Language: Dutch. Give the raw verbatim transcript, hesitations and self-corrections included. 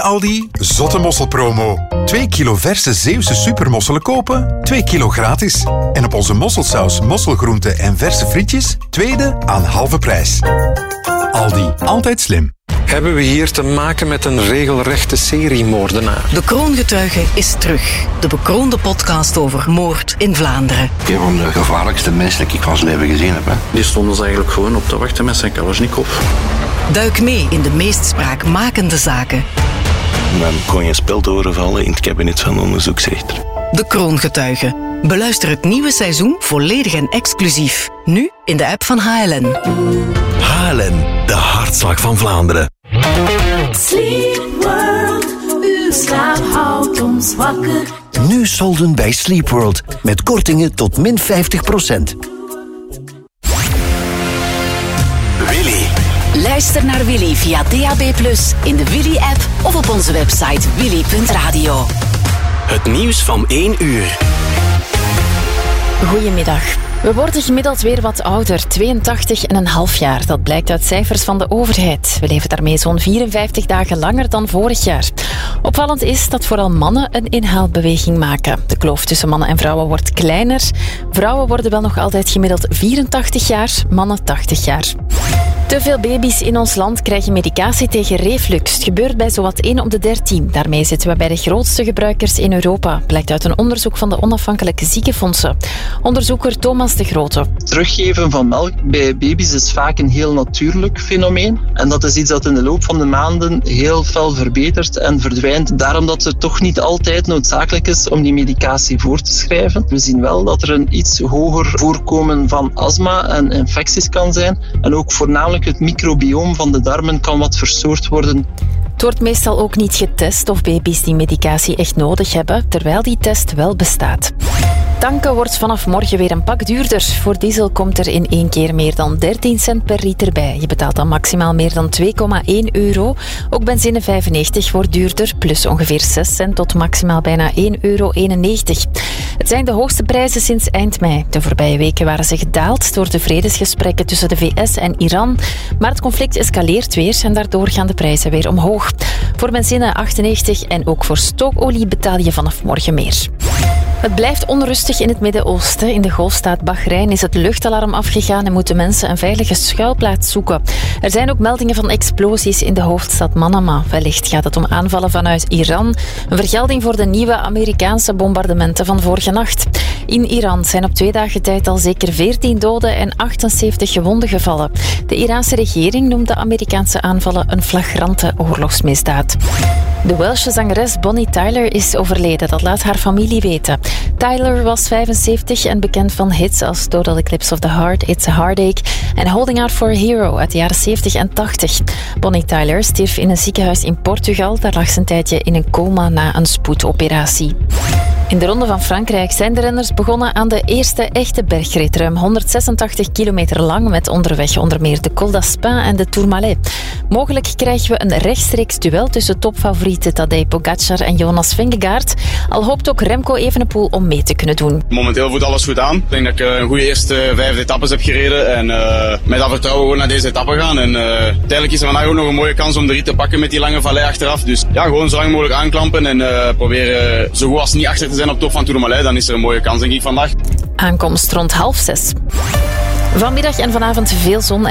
Aldi, zotte mosselpromo. twee kilo verse Zeeuwse supermosselen kopen, twee kilo gratis. En op onze mosselsaus, mosselgroenten en verse frietjes, tweede aan halve prijs. Aldi, altijd slim. Hebben we hier te maken met een regelrechte seriemoordenaar? De Kroongetuige is terug. De bekroonde podcast over moord in Vlaanderen. Een van de gevaarlijkste mensen die ik van zijn leven gezien heb. Hè. Die stonden ze eigenlijk gewoon op te wachten met zijn Kalashnikov. Duik mee in de meest spraakmakende zaken. Dan kon je een spel doorvallen in het kabinet van onderzoeksrechter. De Kroongetuige. Beluister het nieuwe seizoen volledig en exclusief. Nu in de app van H L N. H L N, de hartslag van Vlaanderen. Sleep World, uw slaap houdt ons wakker. Nu solden bij Sleep World, met kortingen tot min vijftig procent. Willy. Luister naar Willy via D A B plus, in de Willy-app of op onze website willy punt radio. Het nieuws van één uur. Goedemiddag. We worden gemiddeld weer wat ouder, tweeëntachtig komma vijf jaar. Dat blijkt uit cijfers van de overheid. We leven daarmee zo'n vierenvijftig dagen langer dan vorig jaar. Opvallend is dat vooral mannen een inhaalbeweging maken. De kloof tussen mannen en vrouwen wordt kleiner. Vrouwen worden wel nog altijd gemiddeld vierentachtig jaar, mannen tachtig jaar. Te veel baby's in ons land krijgen medicatie tegen reflux. Het gebeurt bij zowat één op de dertien. Daarmee zitten we bij de grootste gebruikers in Europa. Blijkt uit een onderzoek van de onafhankelijke ziekenfondsen. Onderzoeker Thomas de Grote. Teruggeven van melk bij baby's is vaak een heel natuurlijk fenomeen. En dat is iets dat in de loop van de maanden heel fel verbetert en verdwijnt. Daarom dat het toch niet altijd noodzakelijk is om die medicatie voor te schrijven. We zien wel dat er een iets hoger voorkomen van astma en infecties kan zijn. En ook voornamelijk het microbioom van de darmen kan wat verstoord worden. Het wordt meestal ook niet getest of baby's die medicatie echt nodig hebben, terwijl die test wel bestaat. Tanken wordt vanaf morgen weer een pak duurder. Voor diesel komt er in één keer meer dan dertien cent per liter bij. Je betaalt dan maximaal meer dan twee komma één euro. Ook benzine vijfennegentig wordt duurder, plus ongeveer zes cent tot maximaal bijna één euro eenennegentig. Het zijn de hoogste prijzen sinds eind mei. De voorbije weken waren ze gedaald door de vredesgesprekken tussen de V S en Iran. Maar het conflict escaleert weer en daardoor gaan de prijzen weer omhoog. Voor benzine achtennegentig en ook voor stookolie betaal je vanaf morgen meer. Het blijft onrustig in het Midden-Oosten. In de golfstaat Bahrein is het luchtalarm afgegaan en moeten mensen een veilige schuilplaats zoeken. Er zijn ook meldingen van explosies in de hoofdstad Manama. Wellicht gaat het om aanvallen vanuit Iran. Een vergelding voor de nieuwe Amerikaanse bombardementen van vorige nacht. In Iran zijn op twee dagen tijd al zeker veertien doden en achtenzeventig gewonden gevallen. De Iraanse regering noemt de Amerikaanse aanvallen een flagrante oorlogsmisdaad. De Welsche zangeres Bonnie Tyler is overleden, dat laat haar familie weten. Tyler was vijfenzeventig en bekend van hits als Total Eclipse of the Heart, It's a Heartache en Holding Out for a Hero uit de jaren zeventig en tachtig. Bonnie Tyler stierf in een ziekenhuis in Portugal. Daar lag ze een tijdje in een coma na een spoedoperatie. In de Ronde van Frankrijk zijn de renners begonnen aan de eerste echte bergrit, ruim honderdzesentachtig kilometer lang, met onderweg onder meer de Col d'Aspin en de Tourmalet. Mogelijk krijgen we een rechtstreeks duel tussen topfavorieten Tadej Pogacar en Jonas Vingegaard, al hoopt ook Remco Evenepoel om mee te kunnen doen. Momenteel voelt alles goed aan. Ik denk dat ik een goede eerste vijf etappes heb gereden en uh, met dat vertrouwen gewoon naar deze etappe gaan. En uh, uiteindelijk is er vandaag ook nog een mooie kans om de rit te pakken met die lange vallei achteraf. Dus ja, gewoon zo lang mogelijk aanklampen en uh, proberen uh, zo goed als niet achter te zijn op top van Tourmalet. Dan is er een mooie kans denk ik vandaag. Aankomst rond half zes. Vanmiddag en vanavond veel zon